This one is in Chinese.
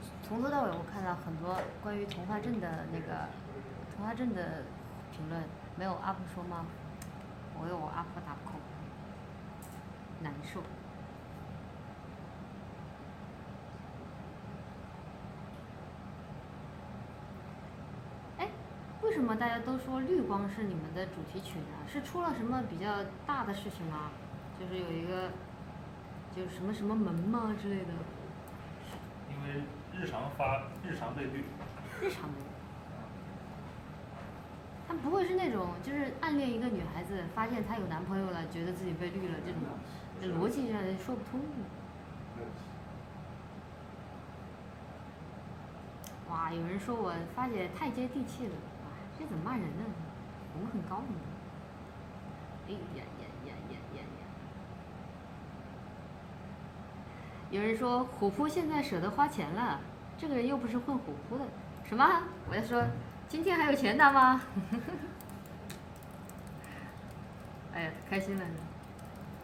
从头到尾我看到很多关于童话镇的童话镇的评论，没有 UP 说吗？我有 UP 打不空，难受。哎，为什么大家都说绿光是你们的主题曲呢？是出了什么比较大的事情吗？就是有一个，就是什么什么门吗之类的？ 因为日常被绿。 日常被绿。他不会是那种就是暗恋一个女孩子，发现她有男朋友了，觉得自己被绿了这种，逻辑上说不通。哇，有人说我发姐太接地气了，哇，这怎么骂人呢？我们很高呢。哎呀呀呀呀呀呀！有人说虎扑现在舍得花钱了，这个人又不是混虎扑的。什么？我在说今天还有钱拿吗？哎呀，开心了。